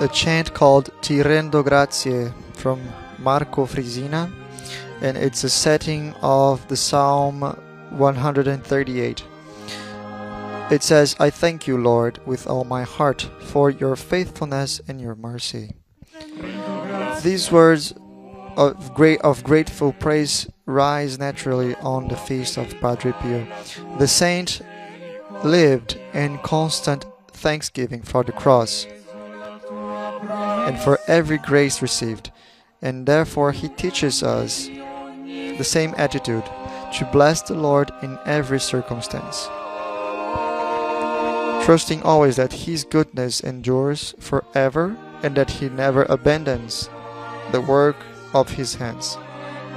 a chant called Ti rendo grazie from Marco Frisina, and it's a setting of the Psalm 138. It says, I thank you, Lord, with all my heart, for your faithfulness and your mercy. These words of grateful praise rise naturally on the feast of Padre Pio. The saint lived in constant thanksgiving for the cross and for every grace received, and therefore he teaches us the same attitude, to bless the Lord in every circumstance, trusting always that His goodness endures forever and that He never abandons the work of His hands.